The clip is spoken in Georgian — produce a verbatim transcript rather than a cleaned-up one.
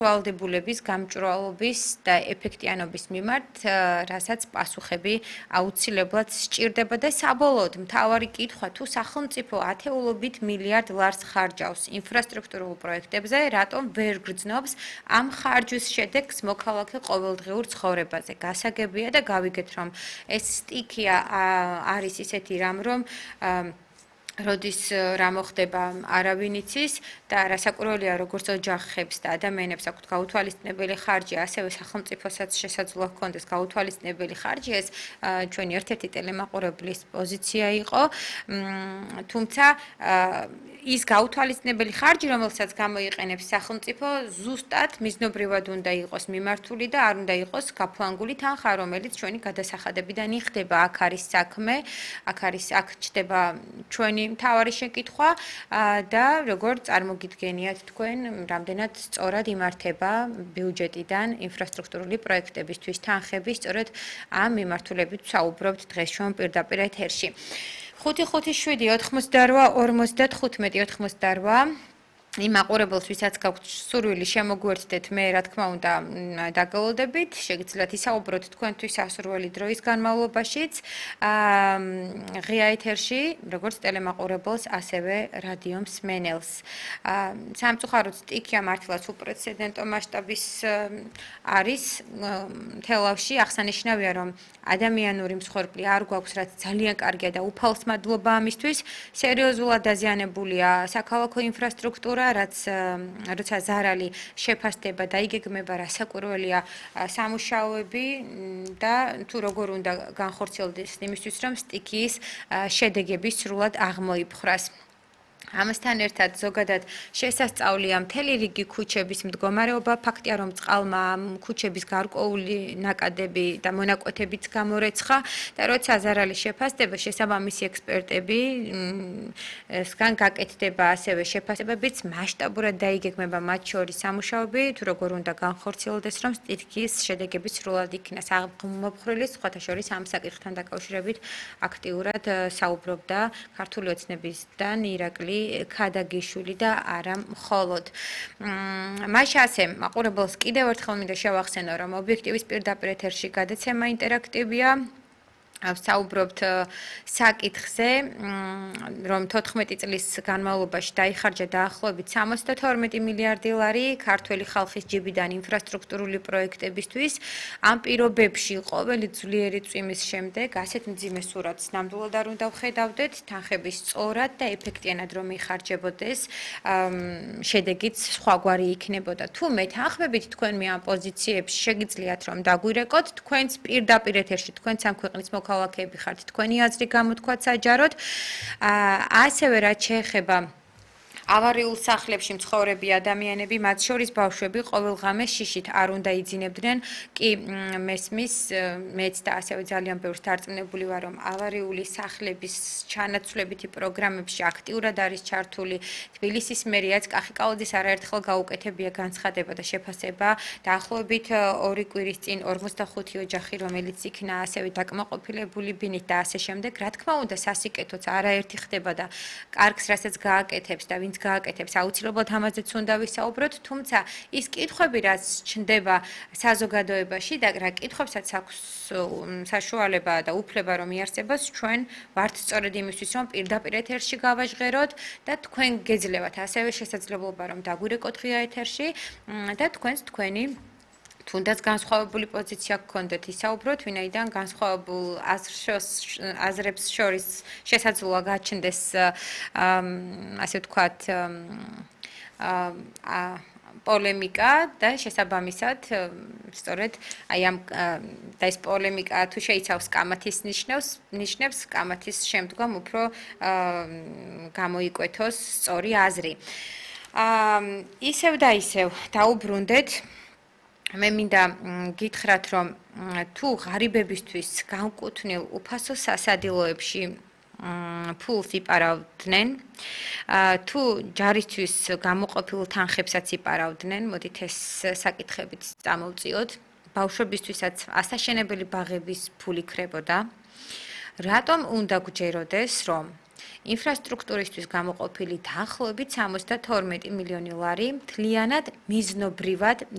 ვალდებულების, გამჭვირვალობის და ეფექტიანობის მიმართ, რასაც პასუხები აუცილებლად სჭირდება და საბოლოოდ მთავარი კითხვა თუ სახელმწიფო ათეულობით მილიარდ ლარს ხარჯავს ინფრასტრუქტურულ პროექტებზე, რატომ ვერ გრძნობს ამ ხარჯვის შედეგს მოქალაქე ყოველდღიურ ცხოვრებაზე. გასაგებია და გავიგეთ, რომ ეს სტიქია არის ისეთი რამ, რომ როდის რა მოხდება არავინ იცის და რასაკვირველია როგორც ოჯახებს და ადამიანებს აქვთ გაუთვალისწინებელი ხარჯი, ასევე სახელმწიფოსაც შესაძლოა ჰქონდეს გაუთვალისწინებელი ხარჯი, ეს ჩვენი ერთ-ერთი ტელემაყურებლის პოზიცია იყო, თუმცა ის გაუთვალისწინებელი ხარჯი, რომელსაც გამოიყენებს სახელმწიფო, ზუსტად მიზნობრივად უნდა იყოს მიმართული და არ უნდა იყოს გაფლანგული თანხა, რომელიც ჩვენი გადასახადებიდან იხდება. აქ არის საქმე, აქ არის აქ ჩდება ჩვენი მთავარი შეკითხვა და როგორ წარმოგიდგენიათ თქვენ, რამდენად სწორად იმართება ბიუჯეტიდან ინფრასტრუქტურული პროექტებისთვის თანხები, სწორედ ამ მიმართულებით ვსაუბრობთ დღეს ჩვენ პირდაპირ ეთერში. ხუთი ხუთი შვიდი ოთხმოცდარვა ორმოცდათხუთმეტი ოთხმოცდარვა იმ მაყურებელს, ვისაც გაქვთ სურვილი შემოგვერთდეთ, მე რა თქმა უნდა დაგელოდებით, შეგიძლიათ ისაუბროთ თქვენთვის ასურველი დროის განმავლობაშიც, ღია ეთერში, როგორც ტელემაყურებელს, ასევე რადიო მსმენელს. სამწუხაროდ სტიქია მართლაც უპრეცედენტო მასშტაბის არის თელავში, აღსანიშნავია, რომ ადამიანური მსხვერპლი არ გვაქვს, რაც ძალიან კარგია და უფალს მადლობა ამისთვის, სერიოზულად დაზიანებულია საქალაქო ინფრასტრუქტურა, რაც როცა ზარალი შეფასდება და იგეგმება რასაკვირველია სამუშაოები და თუ როგორ უნდა განხორციელდეს იმისთვის, რომ სტიქიის შედეგები სრულად აღმოიფხრას. ამასთან ერთად ზოგადად შესასწავლია მთელი რიგი ქუჩების მდგომარეობა, ფაქტია, რომ წყალმა ქუჩების გარკვეული ნაკადები და მონაკვეთებიც გამორეცხა და როცა ზარალი შეფასდება, შესაბამისი ექსპერტები სგან გაკეთდება ასევე შეფასებებიც მასშტაბურად დაიგეგმება მათ შორის სამუშაოები, თუ როგორ უნდა განხორციელდეს, რომ სტიქიის შედეგები სრულად იქნას აღმოფხრილი, სხვათა შორის ამ საკითხთან დაკავშირებით აქტიურად საუბრობდა ქართული ოცნებისგან ირაკლი ქადაგიშვილი და არა მხოლოდ. მაშ ასე მაყურებელს კიდევ ერთხელ მინდა შევახსენო, რომ ობიექტივის პირდაპირ ეთერში გადაცემა ინტერაქტივია. ვსაუბრობთ საკითხზე, რომ თოთხმეტი წლის განმავლობაში დაიხარჯა დაახლოებით სამოცდათორმეტი მილიარდი ლარი ქართველი ხალხის ჯიბიდან ინფრასტრუქტურული პროექტებისთვის. ამ პირობებში ყოველი ძლიერი წვიმის შემდეგ ასეთ მძიმე სურათს ნამდვილად არ უნდა ვხედავდეთ, თანხების სწორად და ეფექტიანად რომ იხარჯებოდეს, შედეგიც სხვაგვარი იქნებოდა. თუ მეთანხმებით თქვენ ამ პოზიციებში შეგიძლიათ რომ დაგვირეკოთ, თქვენც პირდაპირ ეთერში, თქვენც ამ ქვეყნის მოქალაქეები ხართ, თქვენი აზრი გამოთქვათ საჯაროდ. ასევე რაც შეეხება ავარიულ სახლებში მცხოვრები ადამიანები, მათ შორის ბავშვები ყოველღამე შიშით არ უნდა იძინებდნენ, კი მესმის, მეც და ასევე ძალიან ბევრს დარწმუნებული ვარ, რომ ავარიული სახლების ჩანაცვლებითი პროგრამებში აქტიურად არის ჩართული თბილისის მერიაც, კახიკაუძის არაერთხელ გაუკეთებია განცხადება და შეფასება დაახლოებით ორი კვირის წინ ორმოცდახუთი ოჯახი, რომელიც იქნა ასევე დაკმაყოფილებული ბინით და ასე შემდეგ. რა თქმა უნდა, სასიკეთოც არაერთი ხდება და კარგს რასაც გააკეთებს და ვინც გააკეთებს, აუცილებლად ამაზეც უნდა ვისაუბროთ, თუმცა ის კითხვები, რაც ჩნდება საზოგადოებაში და რა კითხვებსაც აქვს საშუალება და უფლება რომ იარსებოს, ჩვენ ვართ სწორედ იმისთვის, რომ პირდაპირ ეთერში გავაჟღეროთ და თქვენ გეძლევათ ასევე შესაძლებლობა, რომ დაგვირეკოთ ღია ეთერში და თქვენს თქვენი თუნდაც განსხვავებული პოზიცია გქონდეთ ისაუბროთ, ვინაიდან განსხვავებულ აზრებს შორის შესაძლოა გაჩნდეს ასე ვთქვათ პოლემიკა და შესაბამისად სწორედ აი ამ და ეს პოლემიკა თუ შეიცავს კამათის ნიშნებს, ნიშნებს კამათის შემდგომ უფრო გამოიკვეთოს სწორი აზრი. ისევ და ისევ დაუბრუნდეთ მე მინდა გითხრათ, რომ თუ ღარიბებისთვის განკუთვნილ უფასო სასადილოებში ფულს იპარავდნენ, თუ ჯარისთვის გამოყოფილ თანხებსაც იპარავდნენ, მოდით ეს საკითხებიც წამოვწიოთ, ბავშვებისთვისაც ასაშენებელი ბაღების ფული ქრებოდა, რატომ უნდა გვჯეროდეს, რომ ინფრასტრუქტურისთვის გამოყოფილი დაახლოებით სამოცდათორმეტი მილიონი ლარი მთლიანად მიზნობრივად